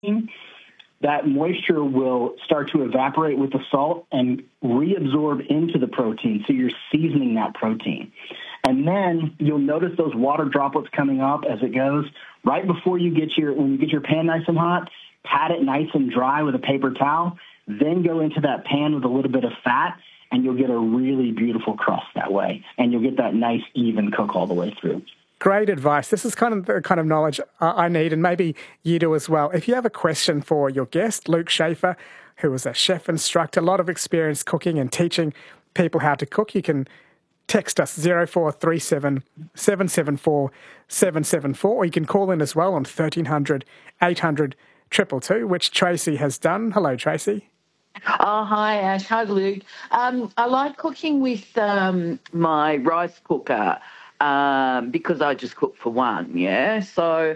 that moisture will start to evaporate with the salt and reabsorb into the protein. So you're seasoning that protein. And then you'll notice those water droplets coming up as it goes. Right before when you get your pan nice and hot, pat it nice and dry with a paper towel, then go into that pan with a little bit of fat, and you'll get a really beautiful crust that way. And you'll get that nice, even cook all the way through. Great advice. This is kind of the kind of knowledge I need, and maybe you do as well. If you have a question for your guest, Luke Schaefer, who is a chef instructor, a lot of experience cooking and teaching people how to cook, you can text us 0437 774 774, or you can call in as well on 1300 800 222, which Tracy has done. Hello, Tracy. Oh, hi, Ash. Hi, Luke. I like cooking with my rice cooker. Because I just cook for one, yeah? So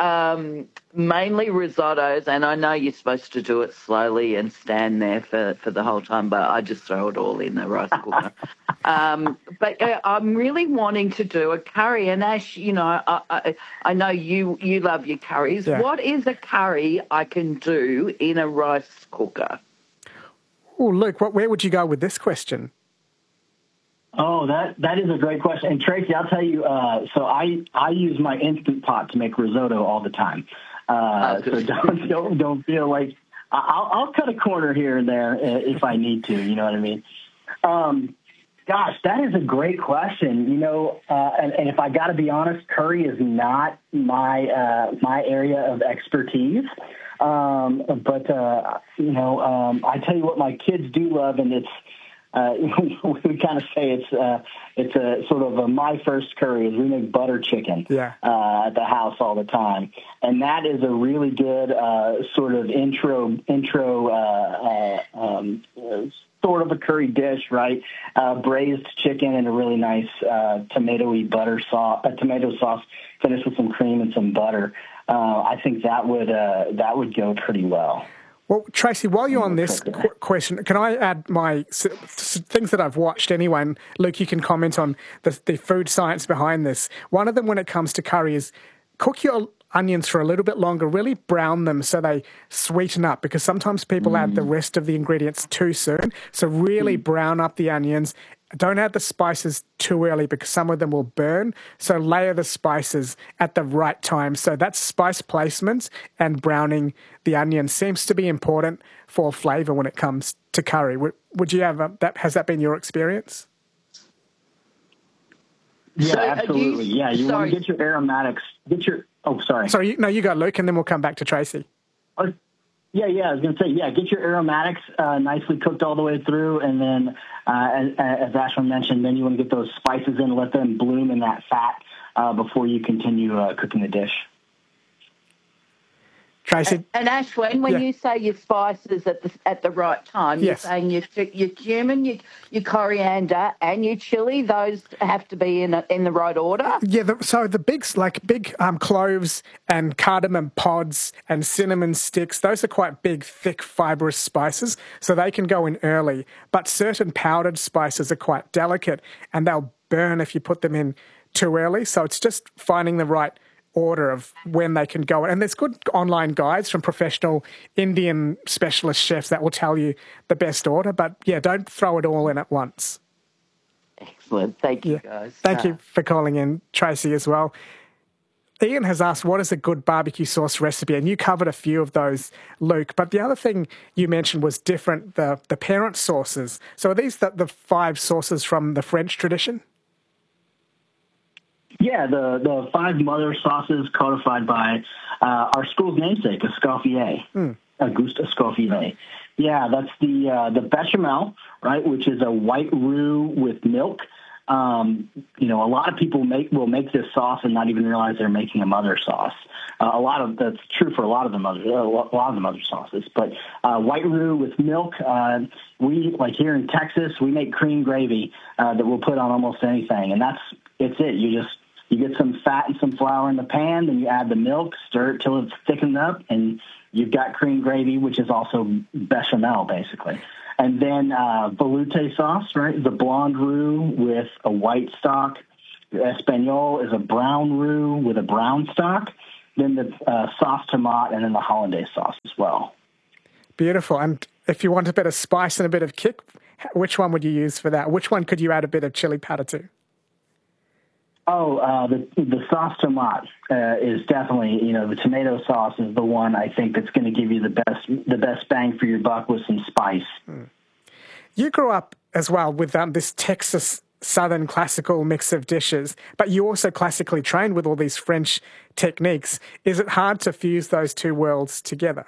mainly risottos, and I know you're supposed to do it slowly and stand there for the whole time, but I just throw it all in the rice cooker. But I'm really wanting to do a curry, and Ash, you know, I know you love your curries. Yeah. What is a curry I can do in a rice cooker? Oh, Luke, where would you go with this question? Oh, that is a great question. And Tracy, I'll tell you, so I use my Instant Pot to make risotto all the time. So don't feel like I'll cut a corner here and there if I need to. You know what I mean? Gosh, that is a great question. You know, and if I got to be honest, curry is not my area of expertise. But you know, I tell you what, my kids do love, and it's. We kind of say it's a sort of my first curry is we make butter chicken at the house all the time, and that is a really good sort of intro sort of a curry dish, right? Braised chicken and a really nice tomato sauce finished with some cream and some butter. I think that would go pretty well. Well, Tracy, while you're on this question, can I add my things that I've watched anyway? And Luke, you can comment on the food science behind this. One of them, when it comes to curry, is cook your onions for a little bit longer, really brown them so they sweeten up, because sometimes people add the rest of the ingredients too soon. So really brown up the onions. Don't add the spices too early because some of them will burn. So layer the spices at the right time. So that's spice placement, and browning the onion seems to be important for flavour when it comes to curry. Would you have that? Has that been your experience? Yeah, so, absolutely. You want to get your aromatics. Sorry, you go, Luke, and then we'll come back to Tracy. Yeah, I was going to say, get your aromatics nicely cooked all the way through, and then, as Ashwin mentioned, then you want to get those spices in, let them bloom in that fat before you continue cooking the dish. Tracy? And Ashwin, when you say your spices at the right time, you're saying your cumin, your coriander, and your chili, those have to be in the right order? Yeah, so the big cloves and cardamom pods and cinnamon sticks, those are quite big, thick, fibrous spices, so they can go in early. But certain powdered spices are quite delicate, and they'll burn if you put them in too early. So it's just finding the right order of when they can go. And there's good online guides from professional Indian specialist chefs that will tell you the best order. But, don't throw it all in at once. Excellent. Thank you, guys. Thank you for calling in, Tracy, as well. Ian has asked, what is a good barbecue sauce recipe? And you covered a few of those, Luke. But the other thing you mentioned was different, the parent sauces. So are these the 5 sauces from the French tradition? Yeah, the 5 mother sauces codified by our school's namesake, Escoffier, Auguste Escoffier. Yeah, that's the bechamel, right, which is a white roux with milk. A lot of people will make this sauce and not even realize they're making a mother sauce. That's true for a lot of the mother sauces. But white roux with milk. We, like here in Texas, we make cream gravy that we'll put on almost anything, and it's it. You get some fat and some flour in the pan, then you add the milk, stir it till it's thickened up, and you've got cream gravy, which is also bechamel, basically. And then velouté sauce, right, the blonde roux with a white stock. Espanol is a brown roux with a brown stock. then the sauce tomate, and then the hollandaise sauce as well. Beautiful. And if you want a bit of spice and a bit of kick, which one would you use for that? Which one could you add a bit of chili powder to? Oh, the sauce tomate is definitely, the tomato sauce is the one I think that's going to give you the best bang for your buck with some spice. You grew up as well with this Texas Southern classical mix of dishes, but you also classically trained with all these French techniques. Is it hard to fuse those two worlds together?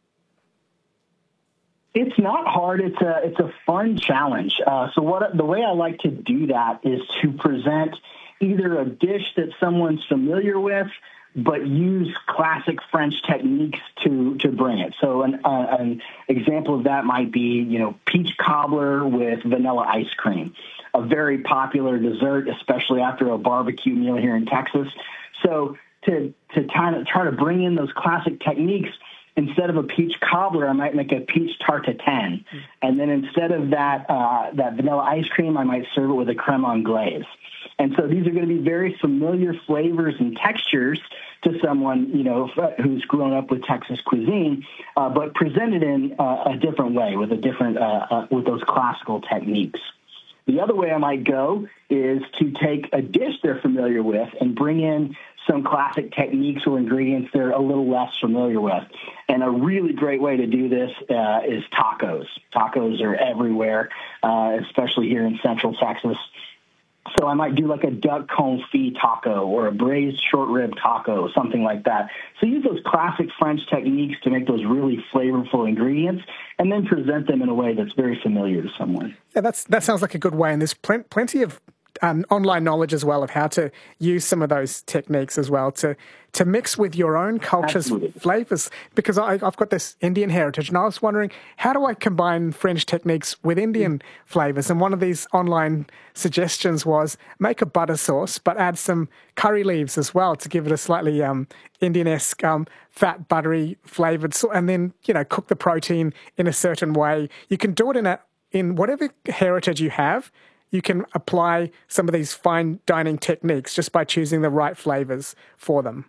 It's not hard. It's a fun challenge. So the way I like to do that is to present either a dish that someone's familiar with, but use classic French techniques to bring it. So an example of that might be, peach cobbler with vanilla ice cream, a very popular dessert, especially after a barbecue meal here in Texas. So to try to bring in those classic techniques, instead of a peach cobbler, I might make a peach tarte-tatin. And then instead of that vanilla ice cream, I might serve it with a creme anglaise. And so these are going to be very familiar flavors and textures to someone, who's grown up with Texas cuisine, but presented in a different way with with those classical techniques. The other way I might go is to take a dish they're familiar with and bring in some classic techniques or ingredients they're a little less familiar with. And a really great way to do this is tacos. Tacos are everywhere, especially here in Central Texas. So I might do like a duck confit taco or a braised short rib taco, something like that. So use those classic French techniques to make those really flavorful ingredients and then present them in a way that's very familiar to someone. Yeah, that sounds like a good way. And there's plenty of online knowledge as well of how to use some of those techniques as well to mix with your own culture's flavors. Because I've got this Indian heritage, and I was wondering, how do I combine French techniques with Indian flavors? And one of these online suggestions was make a butter sauce, but add some curry leaves as well to give it a slightly Indian-esque, fat, buttery flavored, and then cook the protein in a certain way. You can do it in whatever heritage you have. You can apply some of these fine dining techniques just by choosing the right flavors for them.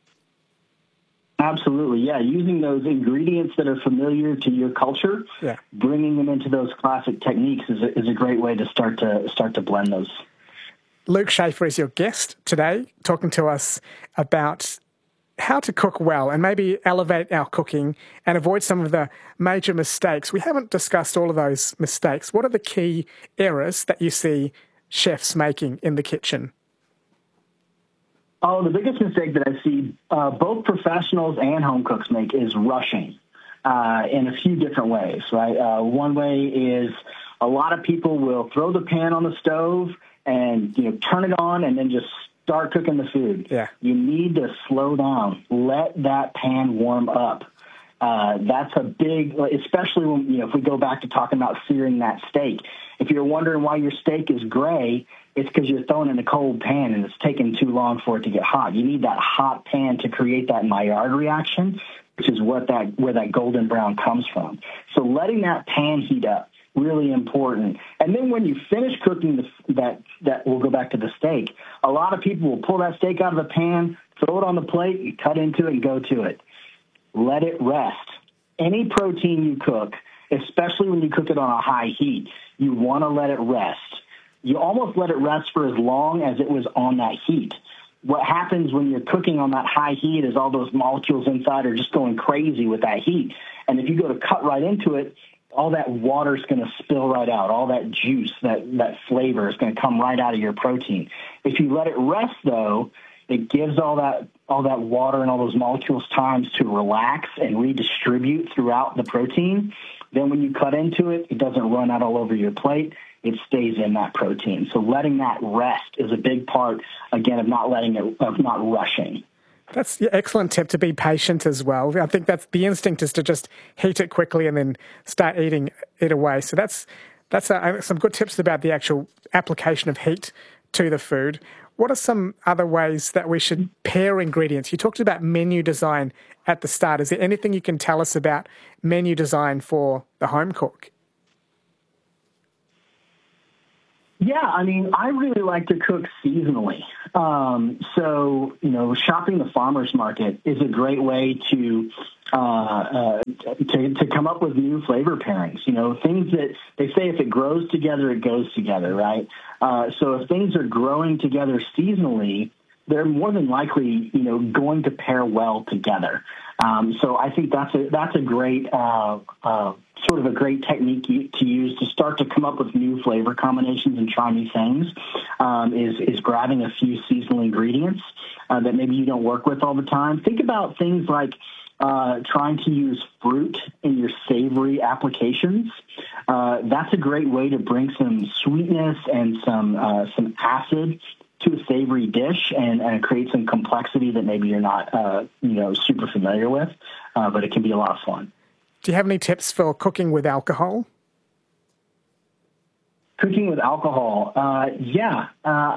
Absolutely, yeah. Using those ingredients that are familiar to your culture, bringing them into those classic techniques is a great way to start to blend those. Luke Schaefer is your guest today, talking to us about how to cook well and maybe elevate our cooking and avoid some of the major mistakes. We haven't discussed all of those mistakes. What are the key errors that you see chefs making in the kitchen? Oh, the biggest mistake that I see both professionals and home cooks make is rushing in a few different ways, right? One way is a lot of people will throw the pan on the stove and, turn it on and then just start cooking the food. Yeah. You need to slow down. Let that pan warm up. That's a big, especially when, if we go back to talking about searing that steak. If you're wondering why your steak is gray, it's because you're throwing it in a cold pan and it's taking too long for it to get hot. You need that hot pan to create that Maillard reaction, which is where that golden brown comes from. So letting that pan heat up, really important. And then when you finish cooking that we'll go back to the steak. A lot of people will pull that steak out of the pan, throw it on the plate, you cut into it and go to it. Let it rest. Any protein you cook, especially when you cook it on a high heat, you want to let it rest. You almost let it rest for as long as it was on that heat. What happens when you're cooking on that high heat is all those molecules inside are just going crazy with that heat. And if you go to cut right into it, all that water is going to spill right out. All that juice, that flavor is going to come right out of your protein. If you let it rest, though, it gives all that water and all those molecules times to relax and redistribute throughout the protein. Then when you cut into it, it doesn't run out all over your plate. It stays in that protein. So letting that rest is a big part, again, of not rushing. That's an excellent tip, to be patient as well. I think that's the instinct, is to just heat it quickly and then start eating it away. So that's some good tips about the actual application of heat to the food. What are some other ways that we should pair ingredients? You talked about menu design at the start. Is there anything you can tell us about menu design for the home cook? Yeah, I mean, I really like to cook seasonally. Shopping the farmer's market is a great way to come up with new flavor pairings. Things that they say if it grows together, it goes together, right? So if things are growing together seasonally, they're more than likely, going to pair well together. So I think that's a great sort of a great technique to use to start to come up with new flavor combinations and try new things. Is grabbing a few seasonal ingredients that maybe you don't work with all the time. Think about things like trying to use fruit in your savory applications. That's a great way to bring some sweetness and some acid to a savory dish and create some complexity that maybe you're not super familiar with, but it can be a lot of fun. Do you have any tips for cooking with alcohol? Cooking with alcohol, yeah.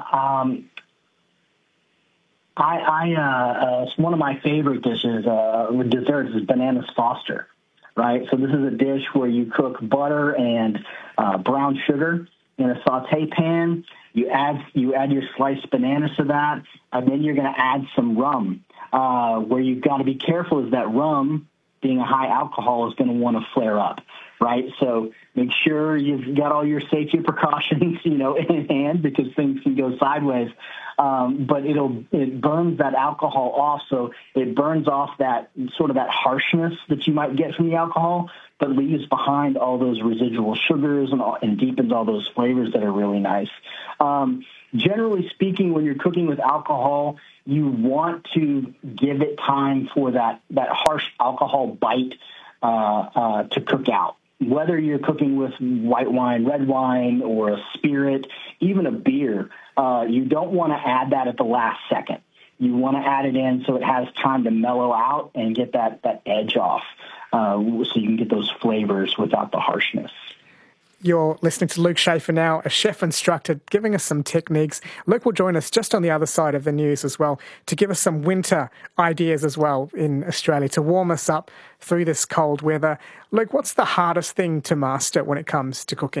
One of my favorite dishes with desserts is Bananas Foster, right? So this is a dish where you cook butter and brown sugar in a saute pan. You add your sliced bananas to that, and then you're going to add some rum. Where you've got to be careful is that rum, being a high alcohol, is going to want to flare up, right? So make sure you've got all your safety precautions, in hand, because things can go sideways. But it burns that alcohol off, so it burns off that sort of that harshness that you might get from the alcohol, but leaves behind all those residual sugars and deepens all those flavors that are really nice. Generally speaking, when you're cooking with alcohol, you want to give it time for that harsh alcohol bite to cook out. Whether you're cooking with white wine, red wine, or a spirit, even a beer, you don't want to add that at the last second. You want to add it in so it has time to mellow out and get that edge off, so you can get those flavors without the harshness. You're listening to Luke Schaefer now, a chef instructor, giving us some techniques. Luke will join us just on the other side of the news as well to give us some winter ideas as well in Australia to warm us up through this cold weather. Luke, what's the hardest thing to master when it comes to cooking?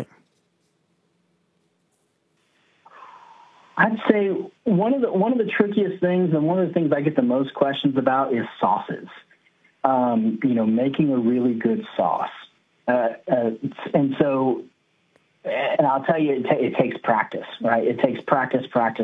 I'd say one of the trickiest things and one of the things I get the most questions about is sauces. Making a really good sauce. And I'll tell you, it takes practice, right? It takes practice.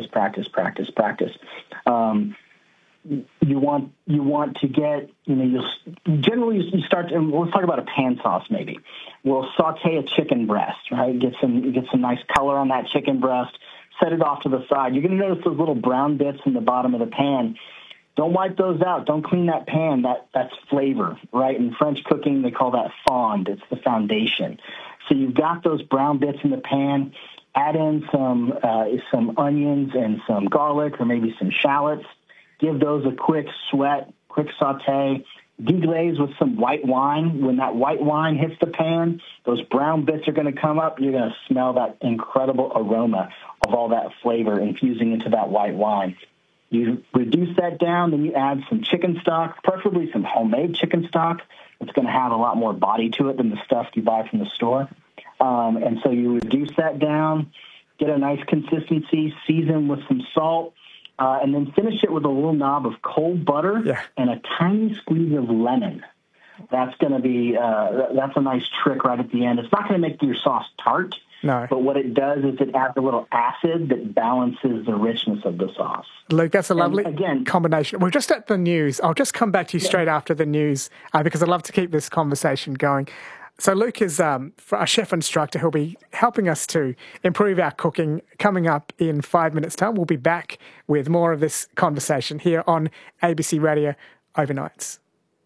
You want to get, you start, and let's talk about a pan sauce maybe. We'll saute a chicken breast, right? Get some nice color on that chicken breast, set it off to the side. You're going to notice those little brown bits in the bottom of the pan. Don't wipe those out. Don't clean that pan. That's flavor, right? In French cooking, they call that fond. It's the foundation. So you've got those brown bits in the pan. Add in some onions and some garlic or maybe some shallots. Give those a quick saute. Deglaze with some white wine. When that white wine hits the pan, those brown bits are going to come up. You're going to smell that incredible aroma of all that flavor infusing into that white wine. You reduce that down, then you add some chicken stock, preferably some homemade chicken stock. It's going to have a lot more body to it than the stuff you buy from the store. And so you reduce that down, get a nice consistency, season with some salt, and then finish it with a little knob of cold butter and a tiny squeeze of lemon. That's going to be that's a nice trick right at the end. It's not going to make your sauce tart. No. But what it does is it adds a little acid that balances the richness of the sauce. Luke, that's a lovely combination. We're just at the news. I'll just come back to you straight after the news because I'd love to keep this conversation going. So Luke is a chef instructor who'll be helping us to improve our cooking. Coming up in 5 minutes' time, we'll be back with more of this conversation here on ABC Radio Overnights.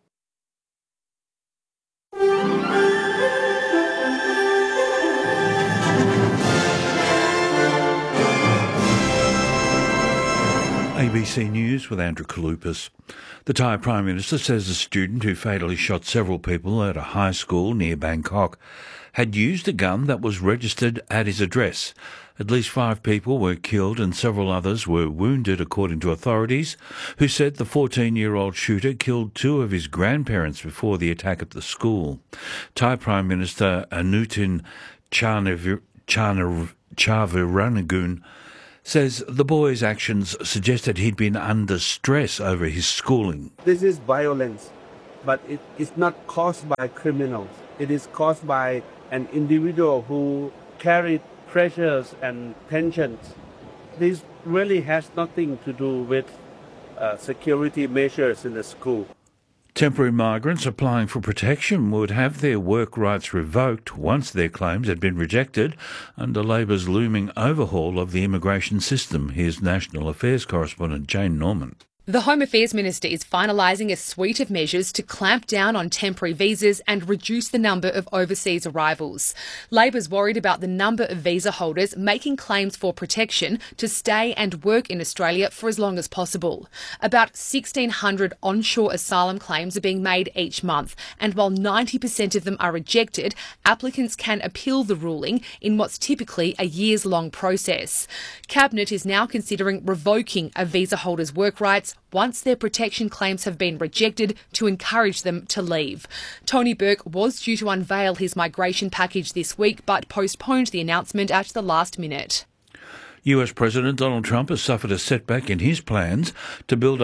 ABC News with Andrew Kalupas. The Thai Prime Minister says a student who fatally shot several people at a high school near Bangkok had used a gun that was registered at his address. At least 5 people were killed and several others were wounded, according to authorities, who said the 14-year-old shooter killed 2 of his grandparents before the attack at the school. Thai Prime Minister Anutin Chaviranagun, says the boy's actions suggested he'd been under stress over his schooling. This is violence, but it is not caused by criminals. It is caused by an individual who carried pressures and tensions. This really has nothing to do with security measures in the school. Temporary migrants applying for protection would have their work rights revoked once their claims had been rejected under Labor's looming overhaul of the immigration system. Here's National Affairs correspondent Jane Norman. The Home Affairs Minister is finalising a suite of measures to clamp down on temporary visas and reduce the number of overseas arrivals. Labor's worried about the number of visa holders making claims for protection to stay and work in Australia for as long as possible. About 1,600 onshore asylum claims are being made each month, and while 90% of them are rejected, applicants can appeal the ruling in what's typically a years-long process. Cabinet is now considering revoking a visa holder's work rights once their protection claims have been rejected to encourage them to leave. Tony Burke was due to unveil his migration package this week but postponed the announcement at the last minute. US President Donald Trump has suffered a setback in his plans to build a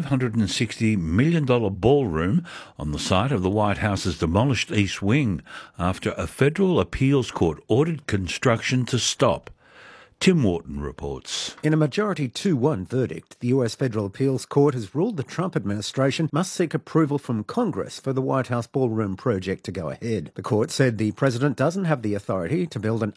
$560 million ballroom on the site of the White House's demolished East Wing after a federal appeals court ordered construction to stop. Tim Wharton reports. In a majority 2-1 verdict, the US Federal Appeals Court has ruled the Trump administration must seek approval from Congress for the White House ballroom project to go ahead. The court said the president doesn't have the authority to build an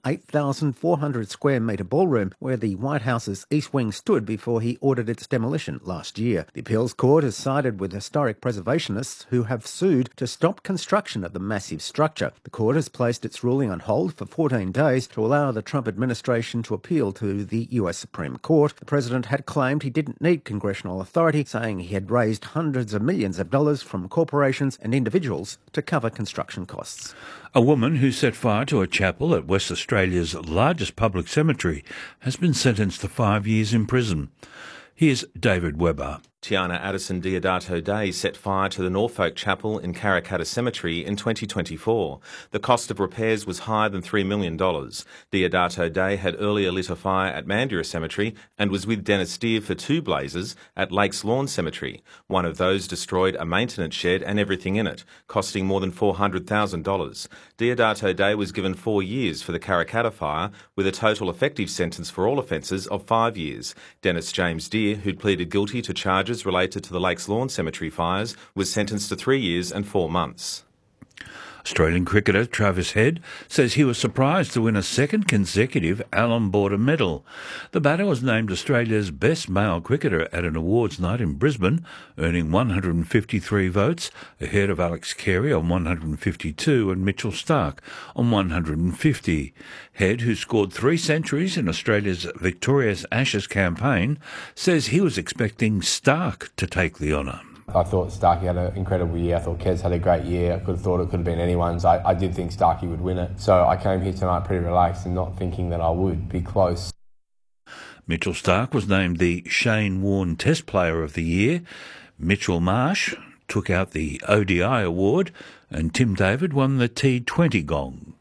8,400 square metre ballroom where the White House's East Wing stood before he ordered its demolition last year. The appeals court has sided with historic preservationists who have sued to stop construction of the massive structure. The court has placed its ruling on hold for 14 days to allow the Trump administration to appeal to the US Supreme Court. The president had claimed he didn't need congressional authority, saying he had raised hundreds of millions of dollars from corporations and individuals to cover construction costs. A woman who set fire to a chapel at West Australia's largest public cemetery has been sentenced to 5 years in prison. Here's David Webber. Tiana Addison Diodato Day set fire to the Norfolk Chapel in Karrakatta Cemetery in 2024. The cost of repairs was higher than $3 million. Diodato Day had earlier lit a fire at Mandurah Cemetery and was with Dennis Steer for 2 blazes at Lakes Lawn Cemetery. One of those destroyed a maintenance shed and everything in it, costing more than $400,000. Diodato Day was given 4 years for the Karrakatta fire, with a total effective sentence for all offences of 5 years. Dennis James Deer, who'd pleaded guilty to charges related to the Lakes Lawn Cemetery fires, was sentenced to 3 years and 4 months. Australian cricketer Travis Head says he was surprised to win a second consecutive Allan Border medal. The batter was named Australia's best male cricketer at an awards night in Brisbane, earning 153 votes, ahead of Alex Carey on 152 and Mitchell Starc on 150. Head, who scored 3 centuries in Australia's victorious Ashes campaign, says he was expecting Starc to take the honour. I thought Starkey had an incredible year. I thought Kez had a great year. I could have thought it could have been anyone's. I did think Starkey would win it. So I came here tonight pretty relaxed and not thinking that I would be close. Mitchell Starc was named the Shane Warne Test Player of the Year. Mitchell Marsh took out the ODI award and Tim David won the T20 gong.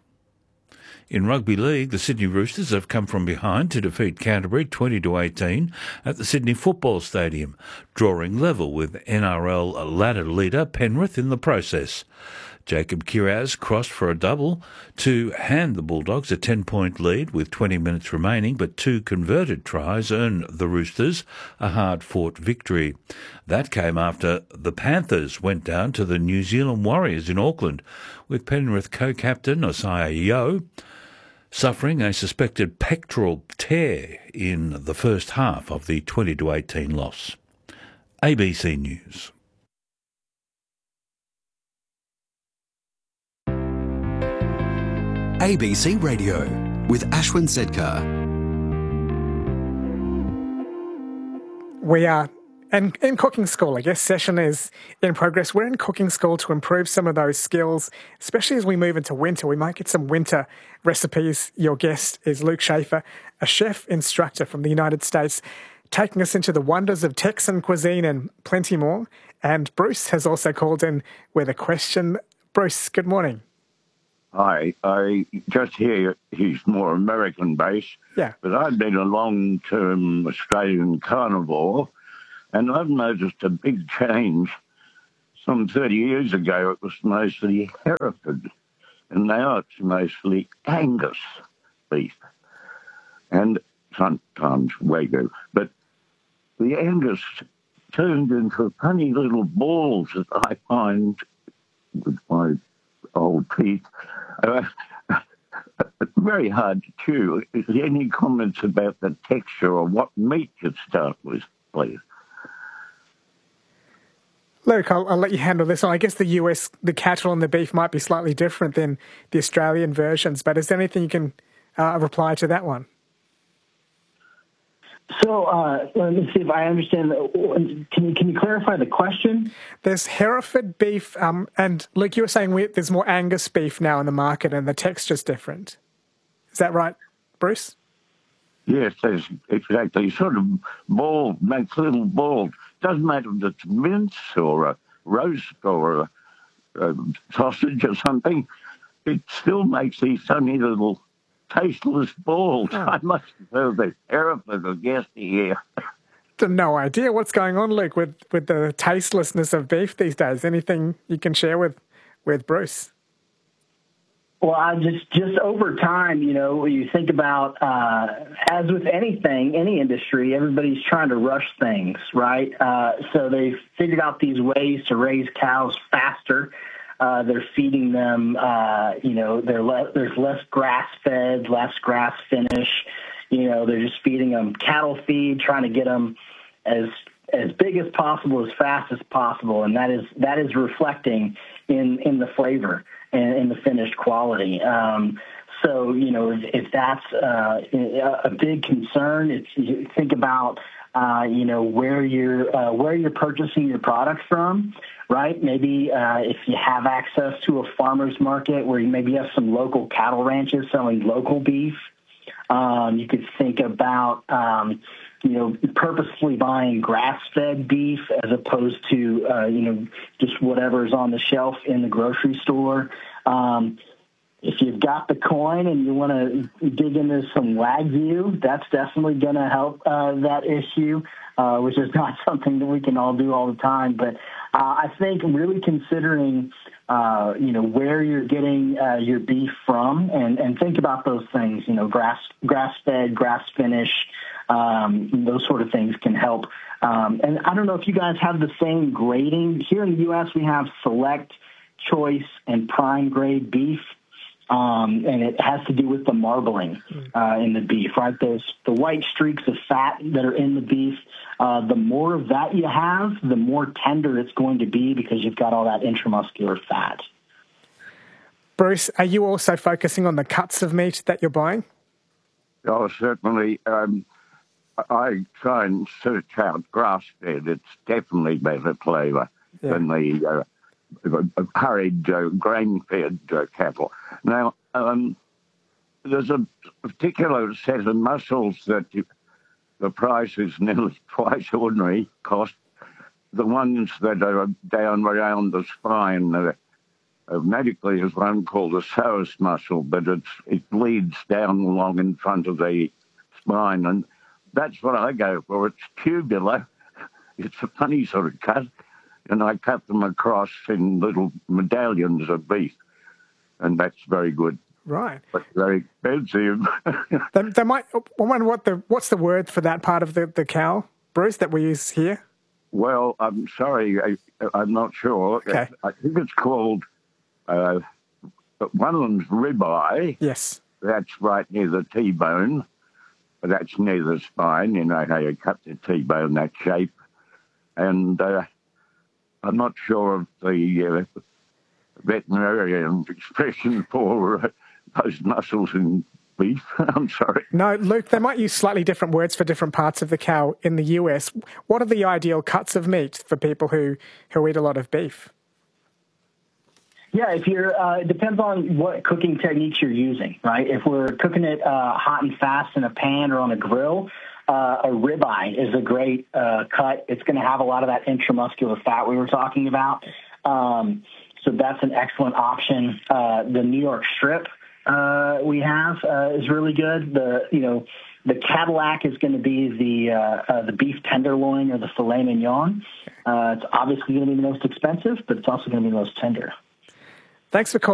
In rugby league, the Sydney Roosters have come from behind to defeat Canterbury 20-18 at the Sydney Football Stadium, drawing level with NRL ladder leader Penrith in the process. Jacob Kiraz crossed for a double to hand the Bulldogs a 10-point lead with 20 minutes remaining, but 2 converted tries earned the Roosters a hard-fought victory. That came after the Panthers went down to the New Zealand Warriors in Auckland, with Penrith co-captain Osaya Yeo suffering a suspected pectoral tear in the first half of the 20-18 loss. ABC News. ABC Radio with Ashwin Zedkar. We are in cooking school. I guess session is in progress. We're in cooking school to improve some of those skills, especially as we move into winter. We might get some winter recipes. Your guest is Luke Schaefer, a chef instructor from the United States, taking us into the wonders of Texan cuisine and plenty more. And Bruce has also called in with a question. Bruce, good morning. I just hear he's more American-based, but I've been a long-term Australian carnivore, and I've noticed a big change. Some 30 years ago, it was mostly Hereford, and now it's mostly Angus beef, and sometimes Wagyu. But the Angus turned into funny little balls that I find with my old teeth very hard to chew. Is there any comments about the texture or what meat you start with, please? Luke, I'll let you handle this one. I guess the US, the cattle and the beef might be slightly different than the Australian versions, but is there anything you can reply to that one? So let me see if I understand. Can you clarify the question? There's Hereford beef, and Luke, you were saying there's more Angus beef now in the market and the texture's different. Is that right, Bruce? Yes, that's exactly. Sort of ball, makes little balls. Doesn't matter if it's mince or a roast or a sausage or something. It still makes these funny little tasteless balls. Oh. I must have the Hereford of yesteryear. No idea what's going on, Luke, with the tastelessness of beef these days. Anything you can share with Bruce? Well, I just over time, you think about, as with anything, any industry, everybody's trying to rush things, right? So they've figured out these ways to raise cows faster. They're feeding them, there's less grass-fed, less grass-finish. They're just feeding them cattle feed, trying to get them as big as possible, as fast as possible, and that is reflecting in the flavor and in the finished quality. So, if that's a big concern, you think about, where you're purchasing your product from, right? Maybe if you have access to a farmer's market where you maybe have some local cattle ranches selling local beef, you could think about, purposefully buying grass-fed beef as opposed to, just whatever's on the shelf in the grocery store. If you've got the coin and you want to dig into some Wagyu, that's definitely going to help that issue, which is not something that we can all do all the time. But I think really considering, where you're getting your beef from and think about those things, grass-fed, grass-finish, those sort of things can help. And I don't know if you guys have the same grading. Here in the U.S., we have select, choice, and prime grade beef. And it has to do with the marbling in the beef, right? There's the white streaks of fat that are in the beef. The more of that you have, the more tender it's going to be because you've got all that intramuscular fat. Bruce, are you also focusing on the cuts of meat that you're buying? Oh, certainly. I try and search out grass-fed. It's definitely better flavour than the hurried grain-fed cattle. Now, there's a particular set of muscles that the price is nearly twice ordinary cost. The ones that are down around the spine, medically is one called the psoas muscle, but it bleeds down along in front of the spine, and that's what I go for. It's tubular. It's a funny sort of cut, and I cut them across in little medallions of beef, and that's very good. Right. But very expensive. They might. I wonder what's the word for that part of the cow, Bruce, that we use here? Well, I'm sorry, I'm not sure. Okay. I think it's called, one of them's ribeye. Yes. That's right near the T-bone. That's near the spine. You know how you cut the T-bone that shape. And I'm not sure of the veterinarian expression for those muscles in beef. I'm sorry. No, Luke, they might use slightly different words for different parts of the cow in the US. What are the ideal cuts of meat for people who eat a lot of beef? Yeah, if you're, it depends on what cooking techniques you're using, right? If we're cooking it hot and fast in a pan or on a grill, a ribeye is a great cut. It's going to have a lot of that intramuscular fat we were talking about. So So that's an excellent option. The New York strip we have is really good. The Cadillac is going to be the beef tenderloin or the filet mignon. It's obviously going to be the most expensive, but it's also going to be the most tender. Thanks for calling.